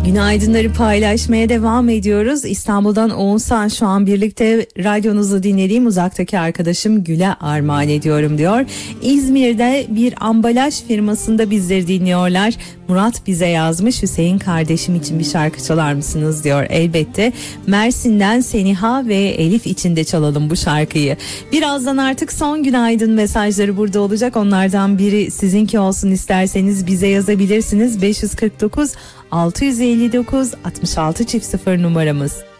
Günaydınları paylaşmaya devam ediyoruz. İstanbul'dan Oğuzhan şu an birlikte radyonuzu dinlediğim uzaktaki arkadaşım Gül'e armağan ediyorum diyor. İzmir'de bir ambalaj firmasında bizleri dinliyorlar. Murat bize yazmış, Hüseyin kardeşim için bir şarkı çalar mısınız diyor. Elbette. Mersin'den Seniha ve Elif için de çalalım bu şarkıyı. Birazdan artık son günaydın mesajları burada olacak. Onlardan biri sizinki olsun, isterseniz bize yazabilirsiniz. 549 659 66 0 numaramız.